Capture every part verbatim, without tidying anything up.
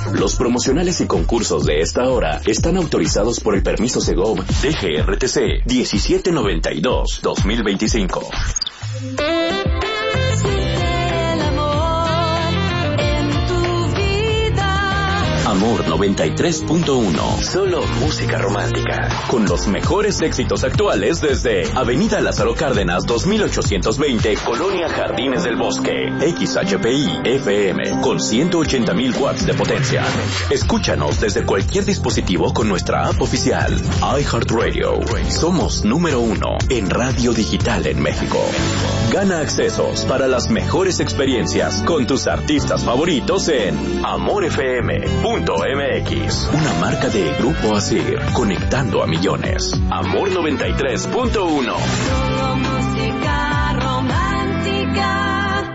Los promocionales y concursos de esta hora están autorizados por el permiso Segov D G R T C diecisiete noventa y dos dos mil veinticinco. Amor noventa y tres punto uno. Solo música romántica. Con los mejores éxitos actuales desde Avenida Lázaro Cárdenas dos mil ochocientos veinte, Colonia Jardines del Bosque. X H P I F M con ciento ochenta mil watts de potencia. Escúchanos desde cualquier dispositivo con nuestra app oficial. iHeartRadio. Somos número uno en radio digital en México. Gana accesos para las mejores experiencias con tus artistas favoritos en amor f m punto m x. Una marca de Grupo Asir, conectando a millones. Amor noventa y tres punto uno. Solo música romántica.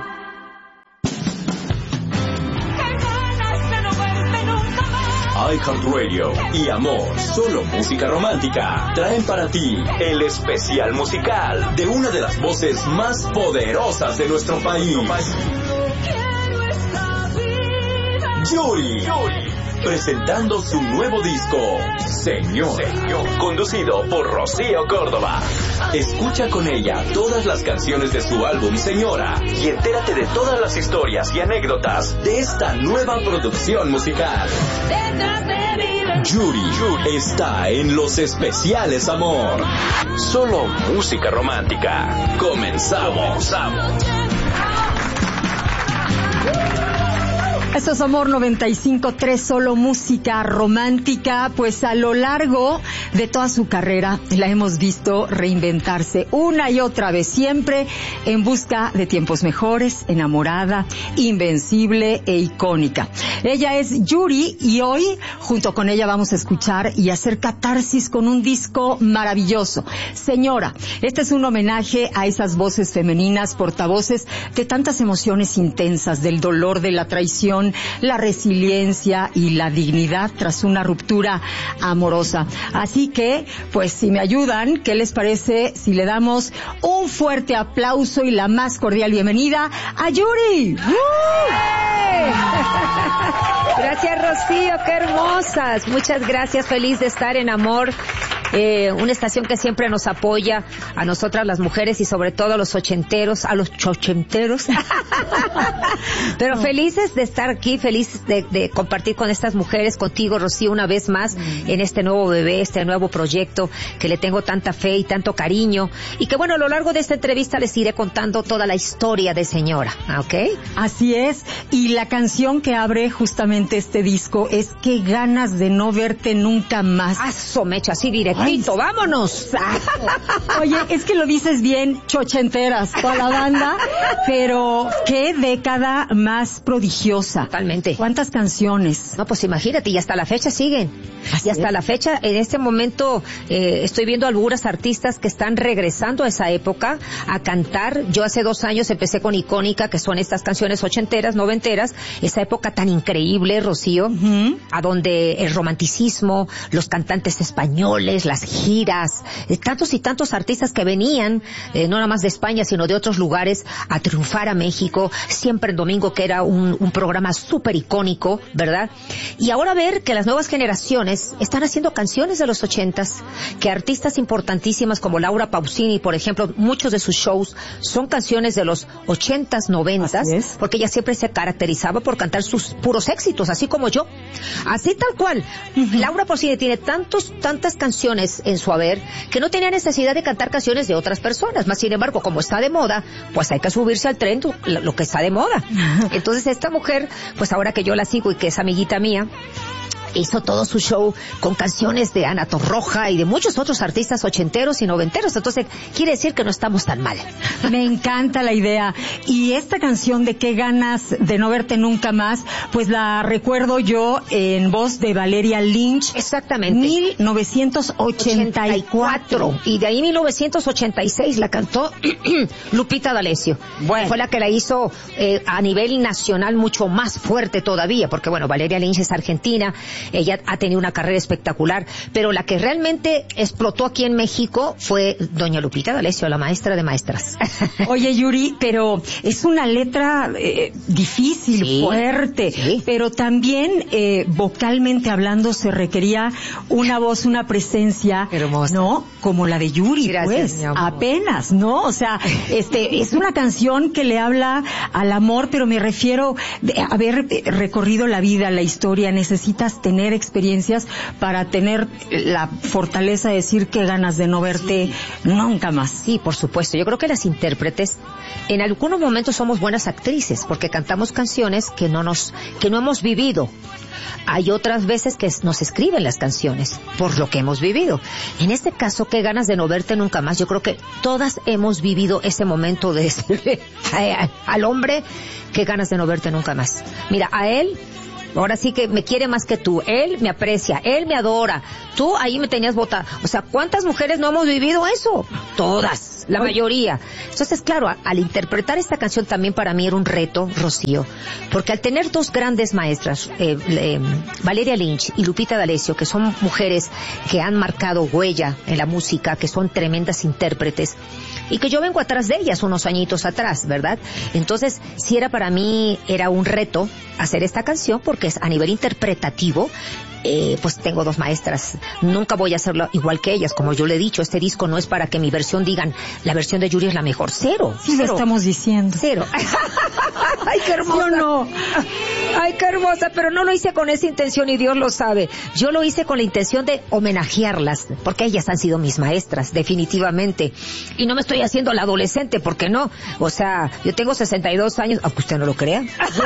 iHeartRadio y Amor, solo música romántica, traen para ti el especial musical de una de las voces más poderosas de nuestro país. Yuri, presentando su nuevo disco, Señor, conducido por Rocío Córdoba. Escucha con ella todas las canciones de su álbum Señora y entérate de todas las historias y anécdotas de esta nueva producción musical. Yuri, Yuri está en los especiales Amor. Solo música romántica. Comenzamos. Esto es Amor noventa y cinco punto tres, solo música romántica. Pues a lo largo de toda su carrera la hemos visto reinventarse una y otra vez, siempre en busca de tiempos mejores, enamorada, invencible e icónica. Ella es Yuri y hoy junto con ella vamos a escuchar y hacer catarsis con un disco maravilloso. Señora, este es un homenaje a esas voces femeninas, portavoces de tantas emociones intensas, del dolor, de la traición, la resiliencia y la dignidad tras una ruptura amorosa. Así que, pues si me ayudan, ¿qué les parece si le damos un fuerte aplauso y la más cordial bienvenida a Yuri? Gracias, Rocío, qué hermosas. Muchas gracias, feliz de estar en Amor. Eh, una estación que siempre nos apoya a nosotras las mujeres y sobre todo a los ochenteros, a los chochenteros. Pero felices de estar aquí, felices de, de compartir con estas mujeres, contigo, Rocío, una vez más en este nuevo bebé, este nuevo proyecto que le tengo tanta fe y tanto cariño. Y que bueno, a lo largo de esta entrevista les iré contando toda la historia de Señora, ¿ok? Así es, y la canción que abre justamente este disco es Qué ganas de no verte nunca más. Aso, mecha, así directito, Ay, vámonos. Oye, es que lo dices bien, chochenteras, toda la banda, pero qué década más prodigiosa. Totalmente. ¿Cuántas canciones? No, pues imagínate, y hasta la fecha siguen. Así y hasta es. La fecha, en este momento, eh, estoy viendo algunas artistas que están regresando a esa época a cantar. Yo hace dos años empecé con Icónica, que son estas canciones ochenteras, noventeras, esa época tan increíble, Rocío, uh-huh. a donde el romanticismo, los cantantes españoles, las giras, eh, tantos y tantos artistas que venían, eh, no nada más de España, sino de otros lugares, a triunfar a México, siempre en domingo, que era un, un programa súper icónico, ¿verdad? Y ahora ver que las nuevas generaciones están haciendo canciones de los ochentas, que artistas importantísimas como Laura Pausini, por ejemplo, muchos de sus shows son canciones de los ochentas, noventas, porque ella siempre se caracterizaba por cantar sus puros éxitos, así como yo. Así tal cual. Uh-huh. Laura Pausini tiene tantos, tantas canciones en su haber que no tenía necesidad de cantar canciones de otras personas, más sin embargo, como está de moda, pues hay que subirse al tren lo que está de moda. Entonces esta mujer, pues ahora que yo la sigo y que es amiguita mía, hizo todo su show con canciones de Ana Torroja y de muchos otros artistas ochenteros y noventeros. Entonces, quiere decir que no estamos tan mal. Me encanta la idea. Y esta canción de Qué ganas de no verte nunca más, pues la recuerdo yo en voz de Valeria Lynch. Exactamente. mil novecientos ochenta y cuatro. Y de ahí mil novecientos ochenta y seis la cantó Lupita D'Alessio. Bueno. Fue la que la hizo eh, a nivel nacional mucho más fuerte todavía, porque bueno, Valeria Lynch es argentina. ella ha tenido una carrera espectacular, pero la que realmente explotó aquí en México fue doña Lupita D'Alessio, la maestra de maestras. Oye, Yuri, pero es una letra eh, difícil, Sí, fuerte, sí. pero también eh, vocalmente hablando se requería una voz, una presencia, Hermosa. ¿no? Como la de Yuri, Gracias, pues, mi amor. apenas, ¿no? O sea, este, es una canción que le habla al amor, pero me refiero de haber eh, recorrido la vida, la historia, necesitas tener experiencias para tener la fortaleza de decir qué ganas de no verte nunca más. Sí, por supuesto. Yo creo que las intérpretes en algunos momentos somos buenas actrices porque cantamos canciones que no nos, que no hemos vivido. Hay otras veces que nos escriben las canciones por lo que hemos vivido. En este caso, qué ganas de no verte nunca más. Yo creo que todas hemos vivido ese momento de decirle a- a- al hombre qué ganas de no verte nunca más. Mira, a él ahora sí que me quiere más que tú. Él me aprecia, él me adora. Tú ahí me tenías botada. O sea, ¿cuántas mujeres no hemos vivido eso? Todas, la mayoría. Entonces, claro, a- al interpretar esta canción también para mí era un reto, Rocío, porque al tener dos grandes maestras, eh, eh, Valeria Lynch y Lupita D'Alessio, que son mujeres que han marcado huella en la música, que son tremendas intérpretes, y que yo vengo atrás de ellas unos añitos atrás, ¿verdad? Entonces, sí era para mí, era un reto hacer esta canción porque es a nivel interpretativo, eh, pues tengo dos maestras, nunca voy a hacerlo igual que ellas, como yo le he dicho, este disco no es para que mi versión digan, la versión de Yuri es la mejor, cero, Sí lo cero, estamos diciendo. cero. Ay, qué hermosa. ¿Sí o no? Ay, qué hermosa, pero no lo hice con esa intención y Dios lo sabe. Yo lo hice con la intención de homenajearlas, porque ellas han sido mis maestras, definitivamente. Y no me estoy haciendo la adolescente, porque no. O sea, yo tengo sesenta y dos años, aunque usted no lo crea.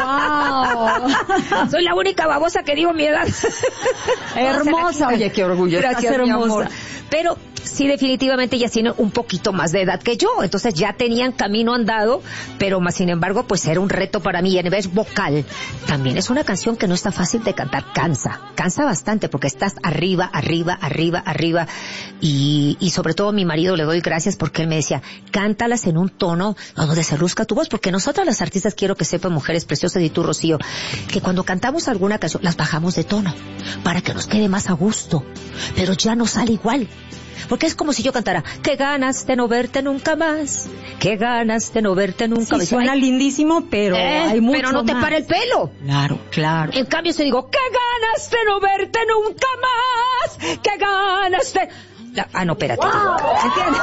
¡Wow! Soy la única babosa que digo mi edad. Hermosa, oye, qué orgullo. Gracias, Estás mi hermosa. amor. Pero sí, definitivamente ellas tienen un poquito más de edad que yo, entonces ya tenían camino andado, pero más sin embargo, pues era un reto para mí. Y a nivel vocal, también es una canción que no está fácil de cantar, cansa, cansa bastante, porque estás arriba, arriba, arriba, arriba, y, y sobre todo a mi marido le doy gracias porque él me decía, cántalas en un tono donde se luzca tu voz, porque nosotras las artistas, quiero que sepan, mujeres preciosas, y tú, Rocío, que cuando cantamos alguna canción, las bajamos de tono, para que nos quede más a gusto, pero ya no sale igual. Porque es como si yo cantara, qué ganas de no verte nunca más, qué ganas de no verte nunca Sí, más. suena Ay, lindísimo, pero eh, hay mucho pero no te más. para el pelo. Claro, claro. En cambio, se digo, qué ganas de no verte nunca más, qué ganas de... La- ah, no, espérate. ¿Entiendes?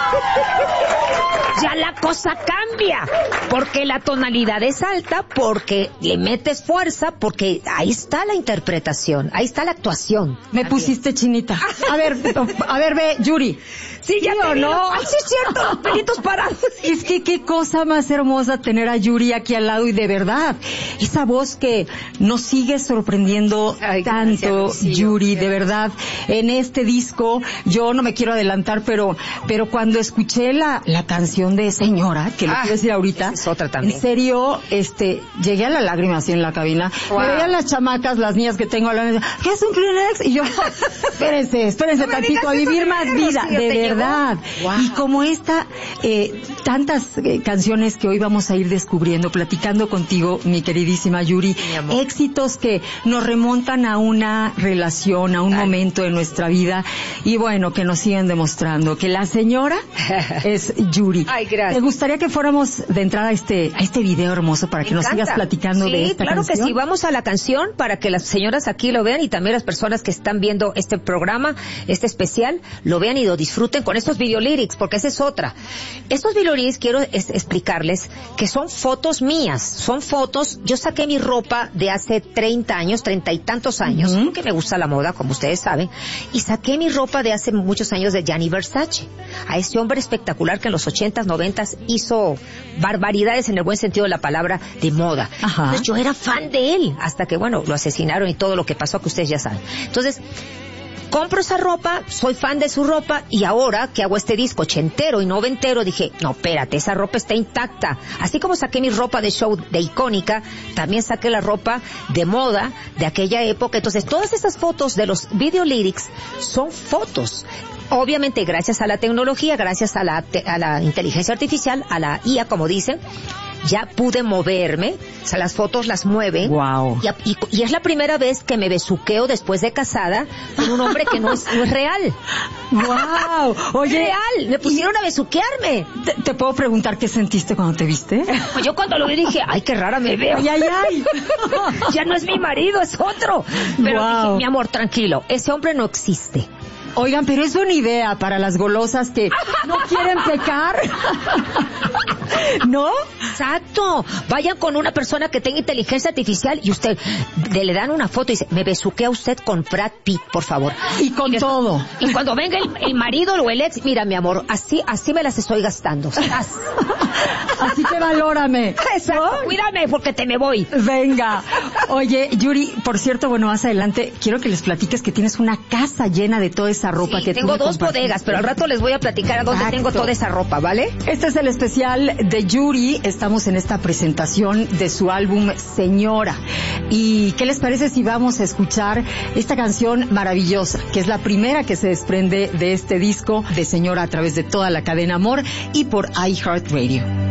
Ya la cosa cambia, porque la tonalidad es alta, porque le metes fuerza, porque ahí está la interpretación, ahí está la actuación. Me pusiste chinita. A ver, a ver, ve, Yuri. Sí, ya ¿Sí te o vi, no? Ay, sí es cierto, los pelitos parados. Es que qué cosa más hermosa tener a Yuri aquí al lado, y de verdad, esa voz que nos sigue sorprendiendo Ay, tanto, gracias, Rocío. Yuri, de verdad. En este disco, yo no me quiero adelantar, pero pero cuando escuché la la canción de Señora, que lo Ah, quiero decir ahorita, esa es otra también. en serio, este, llegué a la lágrima así en la cabina. Wow. Me veían las chamacas, las niñas que tengo hablando, ¿qué es un Kleenex? Y yo, espérense, espérense No me tantito, digas a eso vivir de más menos, vida, sí, de te llegó. verdad. Wow. Y como esta, eh, tantas eh, canciones que hoy vamos a ir descubriendo, platicando contigo, mi queridísima Yuri, Mi amor. éxitos que nos remontan a una relación, a un Ay. momento de nuestra vida, y bueno, que nos siguen demostrando que la señora es Yuri. Ay, gracias. ¿Te gustaría que fuéramos de entrada a este, a este video hermoso para que Me nos encanta. sigas platicando sí, de esta claro canción? que sí. Vamos a la canción para que las señoras aquí lo vean y también las personas que están viendo este programa, este especial, lo vean y lo disfruten con estos video lyrics, porque esa es otra. Estos video lyrics quiero es- explicarles que son fotos mías, son fotos, yo saqué mi ropa de hace treinta años, treinta y tantos años, Ujú. porque me gusta la moda, como ustedes saben, y saqué mi ropa de hace muchos años de Gianni Versace, a ese hombre espectacular que en los ochentas, noventas hizo barbaridades en el buen sentido de la palabra de moda. Ajá. Entonces yo era fan de él, hasta que bueno, lo asesinaron y todo lo que pasó que ustedes ya saben. Entonces, compro esa ropa, soy fan de su ropa, y ahora que hago este disco ochentero y noventero, dije, no, espérate, esa ropa está intacta. Así como saqué mi ropa de show de icónica, también saqué la ropa de moda de aquella época. Entonces, todas esas fotos de los video lyrics son fotos. Obviamente, gracias a la tecnología, gracias a la, te- a la inteligencia artificial, a la I A, como dicen, ya pude moverme, o sea, las fotos las mueven. Wow. Y, y, y es la primera vez que me besuqueo después de casada con un hombre que no es, no es real. Wow. Oye, real, me pusieron a besuquearme. ¿Te, ¿Te puedo preguntar qué sentiste cuando te viste? Pues yo cuando lo vi dije, ay, qué rara me veo. Ay, ay, ay. Ya no es mi marido, es otro. Pero Wow. dije, mi amor, tranquilo, ese hombre no existe. Oigan, pero es una idea para las golosas que no quieren pecar. ¿No? Exacto. Vayan con una persona que tenga inteligencia artificial y usted le, le dan una foto y dice, me besuquea usted con Brad Pitt, por favor. Y con y todo. Y cuando venga el, el marido o el ex, mira, mi amor, así así me las estoy gastando. Así que valórame. Exacto. ¿No? Cuídame porque te me voy. Venga. Oye, Yuri, por cierto, bueno, más adelante quiero que les platiques que tienes una casa llena de toda esa ropa Sí, que tengo tú me dos compartiste. bodegas, pero al rato les voy a platicar a dónde Exacto. tengo toda esa ropa, ¿vale? Este es el especial de Yuri. Estamos en esta presentación de su álbum Señora. ¿Y qué les parece si vamos a escuchar esta canción maravillosa, que es la primera que se desprende de este disco de Señora a través de toda la cadena Amor y por iHeartRadio?